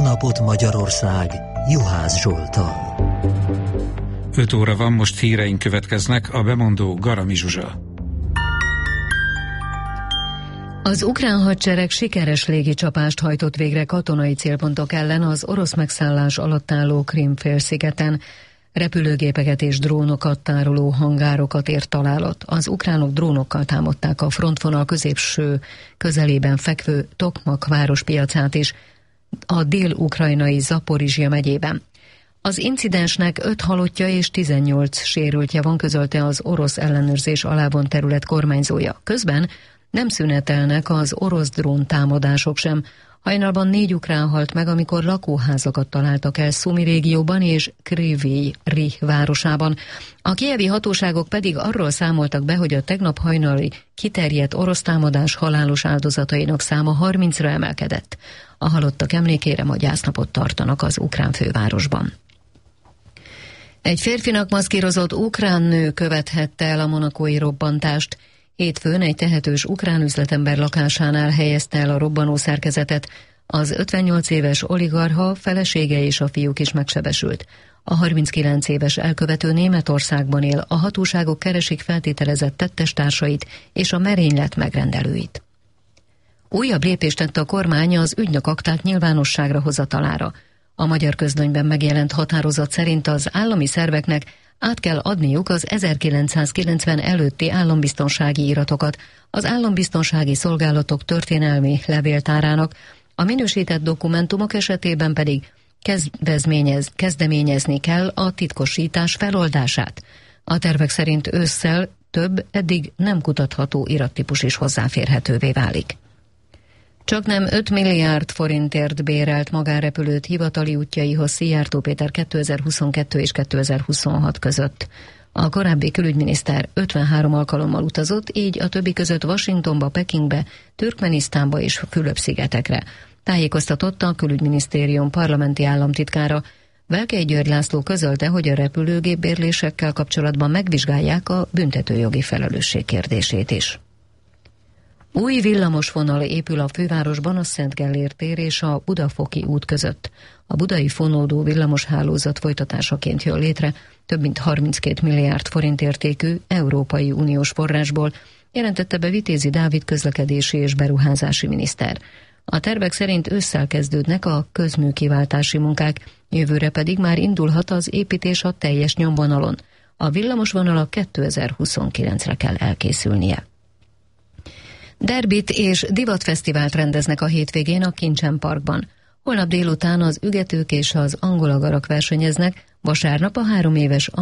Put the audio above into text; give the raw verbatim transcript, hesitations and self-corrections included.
napot Magyarország Juhász Zsolttal. öt óra van, most híreink következnek, a bemondó Garami Zsuzsa. Az ukrán hadsereg sikeres légicsapást hajtott végre katonai célpontok ellen az orosz megszállás alatt álló Krím-félszigeten. Repülőgépeket és drónokat tároló hangárokat ért találat. Az ukránok drónokkal támadták a frontvonal középső közelében fekvő Tokmak várospiacát is, a dél-ukrajnai Zaporizsja megyében. Az incidensnek öt halottja és tizennyolc sérültje van, közölte az orosz ellenőrzés alá vont terület kormányzója. Közben nem szünetelnek az orosz drón támadások sem. Hajnalban négy ukrán halt meg, amikor lakóházakat találtak el Szumi régióban és Kryvyi Rih városában. A kijevi hatóságok pedig arról számoltak be, hogy a tegnap hajnali kiterjedt orosz támadás halálos áldozatainak száma harmincra emelkedett. A halottak emlékére ma gyásznapot tartanak az ukrán fővárosban. Egy férfinak maszkírozott ukrán nő követhette el a monacói robbantást. Hétfőn egy tehetős ukrán üzletember lakásánál helyezte el a robbanó szerkezetet. Az ötvennyolc éves oligarcha, felesége és a fiúk is megsebesült. A harminckilenc éves elkövető Németországban él, a hatóságok keresik feltételezett tettestársait és a merénylet megrendelőit. Újabb lépést tett a kormány az ügynök akták nyilvánosságra hozatalára. A Magyar Közlönyben megjelent határozat szerint az állami szerveknek át kell adniuk az ezerkilencszázkilencven előtti állambiztonsági iratokat az állambiztonsági szolgálatok történelmi levéltárának, a minősített dokumentumok esetében pedig kezdeményez, kezdeményezni kell a titkosítás feloldását. A tervek szerint ősszel több eddig nem kutatható irattípus is hozzáférhetővé válik. Csaknem öt milliárd forintért bérelt magánrepülőt hivatali útjaihoz Szijjártó Péter kétezer-huszonkettő és kétezer-huszonhat között. A korábbi külügyminiszter ötvenhárom alkalommal utazott, így a többi között Washingtonba, Pekingbe, Türkmenisztánba és Fülöp-szigetekre. Tájékoztatott a külügyminisztérium parlamenti államtitkára. Velkei György László közölte, hogy a repülőgépbérlésekkel kapcsolatban megvizsgálják a büntetőjogi felelősség kérdését is. Új villamosvonal épül a fővárosban a Szent Gellért tér és a Budafoki út között. A budai fonódó villamoshálózat folytatásaként jön létre több mint harminckét milliárd forint értékű Európai Uniós forrásból, jelentette be Vitézi Dávid közlekedési és beruházási miniszter. A tervek szerint ősszel kezdődnek a közműkiváltási munkák, jövőre pedig már indulhat az építés a teljes nyomvonalon. A villamosvonalak kétezer-huszonkilencre kell elkészülnie. Derbit és divatfesztivált rendeznek a hétvégén a Kincsen Parkban. Holnap délután az ügetők és az angolagarak versenyeznek, vasárnap a három éves